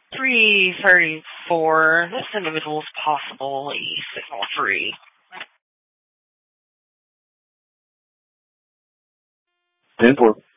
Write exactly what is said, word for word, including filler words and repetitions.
three thirty-four. This individual is possibly signal free. ten four.